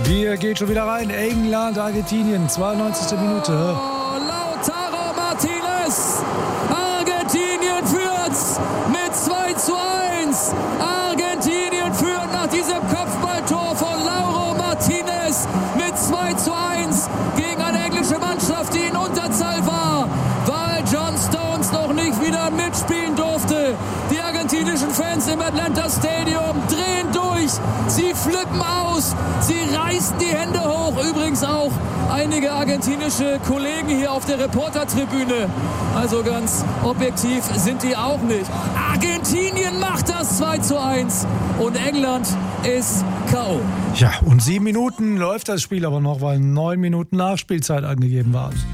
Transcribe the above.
Wir geht schon wieder rein. England, Argentinien, 92. Minute. Lautaro Martinez. Argentinien führt mit 2:1. Argentinien führt nach diesem Kopfballtor von Lautaro Martinez mit 2:1 gegen eine englische Mannschaft, die in Unterzahl war, weil John Stones noch nicht wieder mitspielen durfte. Die argentinischen Fans im Atlanta Stadium drehen durch. Sie flippen aus. Sie reißen die Hände hoch. Übrigens auch einige argentinische Kollegen hier auf der Reportertribüne. Also ganz objektiv sind die auch nicht. Argentinien macht das 2:1 und England ist K.O. Ja, und 7 Minuten läuft das Spiel aber noch, weil 9 Minuten Nachspielzeit angegeben war.